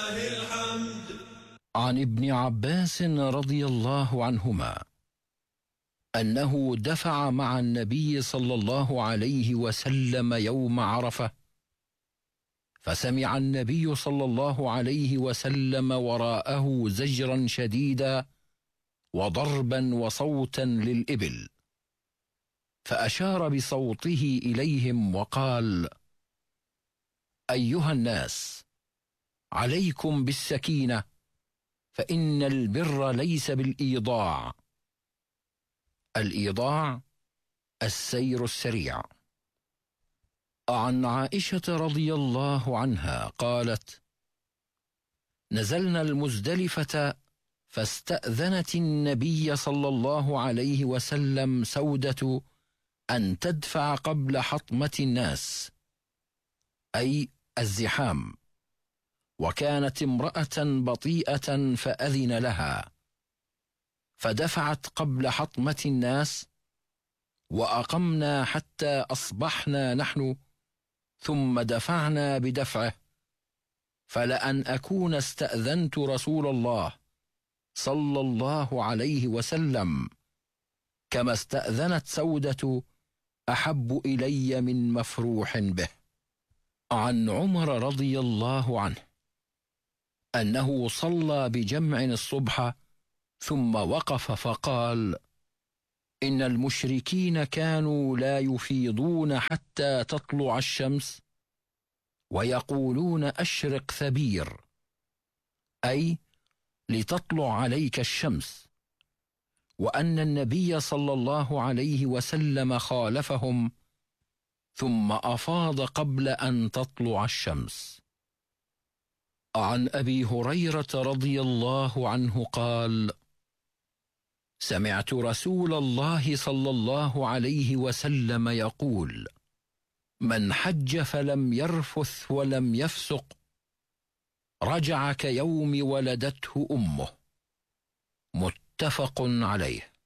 عن ابن عباس رضي الله عنهما أنه دفع مع النبي صلى الله عليه وسلم يوم عرفة، فسمع النبي صلى الله عليه وسلم وراءه زجرا شديدا وضربا وصوتا للإبل، فأشار بصوته إليهم وقال: أيها الناس، عليكم بالسكينة، فإن البر ليس بالإيضاع. الإيضاع السير السريع. عن عائشة رضي الله عنها قالت: نزلنا المزدلفة فاستأذنت النبي صلى الله عليه وسلم سودة أن تدفع قبل حطمة الناس، أي الزحام، وكانت امرأة بطيئة فأذن لها، فدفعت قبل حطمة الناس، وأقمنا حتى أصبحنا نحن، ثم دفعنا بدفعه، فلأن أكون استأذنت رسول الله صلى الله عليه وسلم كما استأذنت سودة أحب إلي من مفروح به. عن عمر رضي الله عنه أنه صلى بجمع الصبح ثم وقف فقال: إن المشركين كانوا لا يفيضون حتى تطلع الشمس، ويقولون أشرق ثبير، أي لتطلع عليك الشمس، وأن النبي صلى الله عليه وسلم خالفهم ثم أفاض قبل أن تطلع الشمس. عن أبي هريرة رضي الله عنه قال: سمعت رسول الله صلى الله عليه وسلم يقول: من حج فلم يرفث ولم يفسق رجع كيوم ولدته أمه. متفق عليه.